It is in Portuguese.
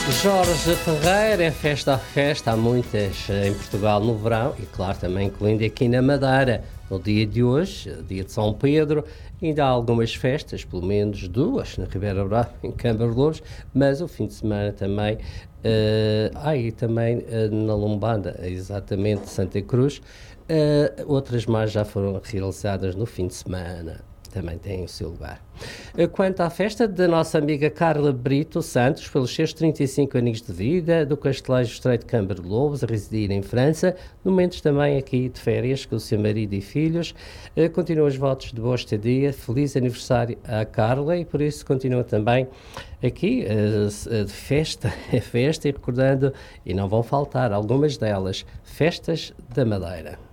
Jorge Ferreira, é festa a festa, há muitas em Portugal no verão e, claro, também incluindo aqui na Madeira. No dia de hoje, dia de São Pedro, ainda há algumas festas, pelo menos duas, na Ribeira Brava, em Câmara de Louros, mas o fim de semana também, e também na Lombanda, exatamente Santa Cruz. Outras mais já foram realizadas no fim de semana. Também tem o seu lugar. Quanto à festa da nossa amiga Carla Brito Santos, pelos seus 35 anos de vida, do Castelejo Estreito de Câmara de Lobos, a residir em França, momentos também aqui de férias com o seu marido e filhos. Continuam os votos de boa estadia, feliz aniversário à Carla e por isso continua também aqui festa e recordando, e não vão faltar algumas delas, festas da Madeira.